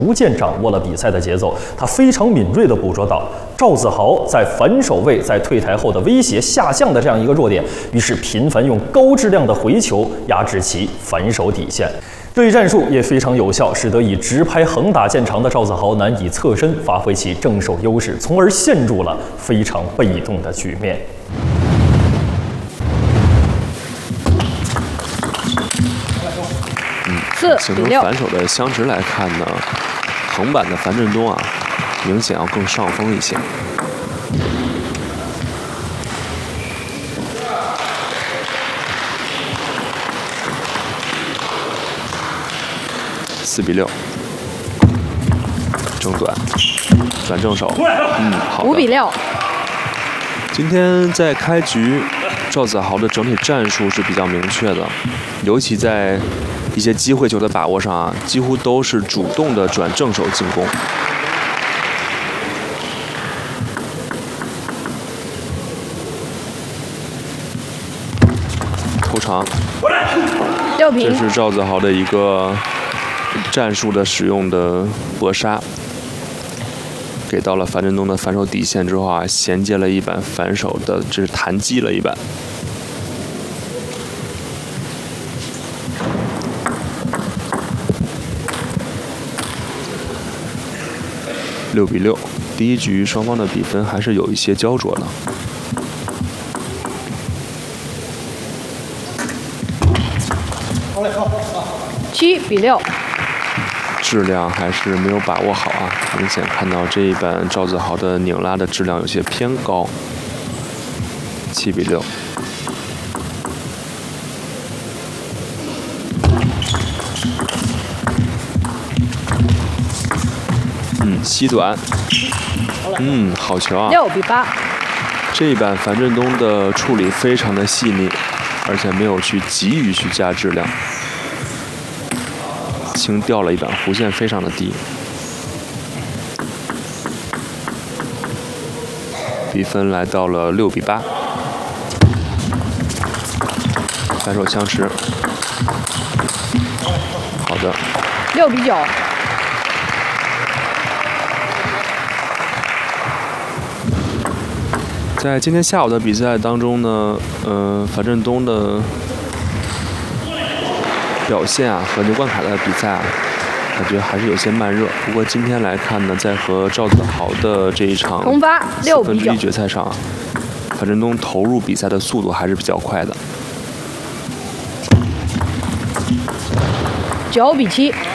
逐渐掌握了比赛的节奏，他非常敏锐地捕捉到赵子豪在反手位在退台后的威胁下降的这样一个弱点，于是频繁用高质量的回球压制其反手底线。这一战术也非常有效，使得以直拍横打见长的赵子豪难以侧身发挥其正手优势，从而陷入了非常被动的局面。 形成反手的相持来看呢，横板的樊振东啊，明显要更上风一些。4比6，正短，转正手，好的。 5比6。 今天在开局，赵子豪的整体战术是比较明确的，尤其在一些机会球的把握上啊，几乎都是主动的转正手进攻。头长 6平。 这是赵子豪的一个战术的使用的搏杀，给到了樊振东的反手底线之后啊，衔接了一板反手的，这是弹击了一板。6比6，第一局双方的比分还是有一些焦灼的。 7比6， 质量还是没有把握好啊！明显看到这一板赵子豪的拧拉的质量有些偏高。7比6。膝短，好球啊 ！6比8。 这一板樊振东的处理非常的细腻，而且没有去急于去加质量，轻掉了一板，弧线非常的低。比分来到了6比8，反手相持，好的。 6比9。 在今天下午的比赛当中呢，樊振东的表现啊和牛冠凯的比赛啊，感觉还是有些慢热。不过今天来看呢，在和赵子豪的这一场4分之一决赛上啊，樊振东投入比赛的速度还是比较快的。 9比7。